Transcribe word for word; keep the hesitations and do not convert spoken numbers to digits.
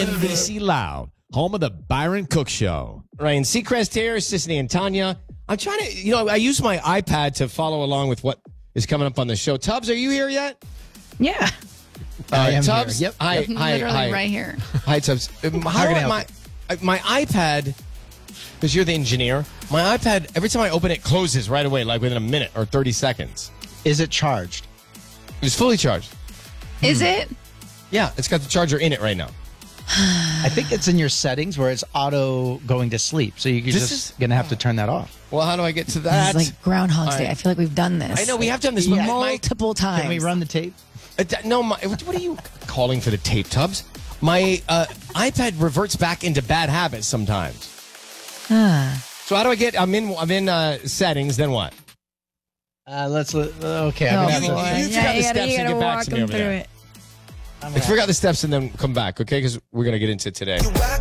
N B C Loud, home of the Byron Cook Show. Ryan Seacrest here, Sisney and Tanya. I'm trying to, you know, I use my iPad to follow along with what is coming up on the show. Tubbs, are you here yet? Yeah. Uh, I am Tubbs? here. Yep. Hi, Yep. hi, Literally hi. right here. Hi, Tubbs. Um, How, How can I do help my, uh, my iPad, because you're the engineer, my iPad, every time I open it, closes right away, like within a minute or thirty seconds. Is it charged? It's fully charged. Is it? Yeah, it's got the charger in it right now. I think it's in your settings where it's auto going to sleep. So you're This just is- going to have to turn that off. Well, how do I get to that? This is like Groundhog's All Day. right. I feel like we've done this. I know, we have done this. but my- multiple times. Can we run the tape? Uh, d- no, my, what are you calling for the tape, Tubbs? My uh, iPad reverts back into bad habits sometimes. Ah. So how do I get? I'm in. I'm in uh, settings. Then what? Uh, let's. Uh, okay. Oh, I'm You- gonna you- have to- you figure out the steps and get back to me over there. it. I'm Let's figure out the steps and then come back, okay? Because we're gonna get into it today.